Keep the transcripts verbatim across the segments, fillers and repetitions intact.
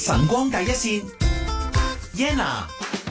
晨光第一線 Yenna。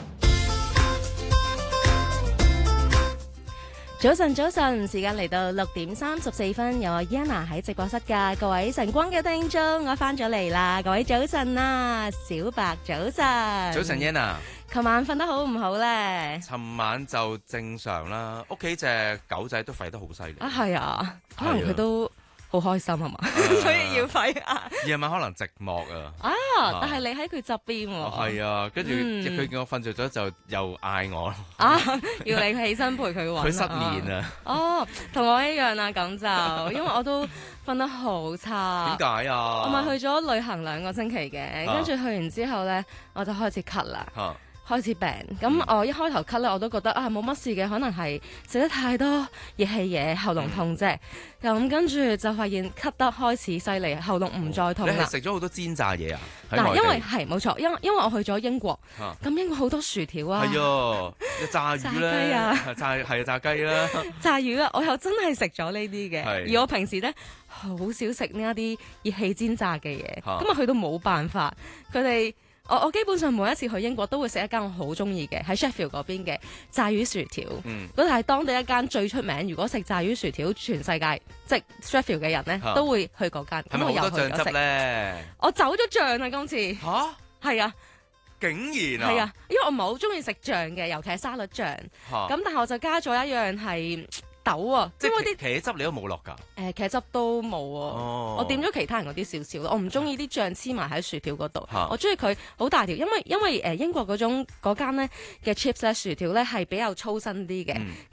早晨，早晨，時間嚟到六點三十四分，有我 Yenna 喺直播室噶，各位晨光嘅聽眾，我翻咗嚟啦，各位早晨啊，小白早晨， 早晨 Yenna， 琴晚瞓得好唔好咧？ 尋晚就正常啦，屋企隻狗仔都吠得好犀利啊，係啊，可能佢都好開心係嘛，所以要吠啊。 夜晚可能寂寞啊。 啊，但係你喺佢側邊喎。 係啊，跟住佢見我瞓着咗就又嗌我啊，要你起身陪佢玩。 佢失眠啊。 哦，同我一樣啊，咁就因為我都瞓得好差。 點解啊？ 我咪去咗旅行兩個星期嘅，跟住去完之後咧，我就開始咳啦。開始病，咁我一開頭咳咧，我都覺得啊冇乜事嘅，可能係食得太多熱氣嘢，喉嚨痛啫。咁跟住就發現咳得開始犀利，喉嚨唔再痛啦。 你係食咗好多煎炸嘢啊？ 嗱，因為係冇錯，因因為我去咗英國，咁英國好多薯條啊， 係啊，炸魚咧，炸係炸雞啦， 炸魚啊，我又真係食咗呢啲嘅。而我平時咧好少食呢一啲熱氣煎炸嘅嘢，咁啊去到冇辦法，佢哋。我我基本上每一次去英國都會食一間我好中意嘅喺 Sheffield 嗰邊嘅炸魚薯條，嗰度係當地一間最出名。如果食炸魚薯條，全世界即係 Sheffield 嘅人咧、啊、都會去嗰間。 係咪好多醬汁咧？ 我走咗醬啊！今次吓係啊， 竟然啊！ 係啊，因為我唔係好中意食醬嘅，尤其係沙律醬。咁、啊、但係我就加咗一樣係豆啊， 即係啲茄汁你都冇落㗎？誒、 呃，茄汁都冇啊。 哦、 我點咗其他人嗰啲少少咯。我唔中意啲醬黐埋喺薯條嗰度， 啊、 我中意佢好大條，因為因為誒英國嗰種嗰間咧嘅 chips 咧薯條咧係比較粗身啲嘅。嗯